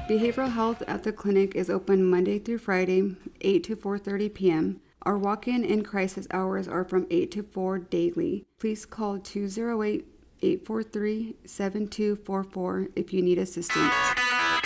Behavioral health at the clinic is open Monday through Friday, 8 to 4:30 p.m. Our walk-in and crisis hours are from 8 to 4 daily. Please call 208-843-7244 if you need assistance.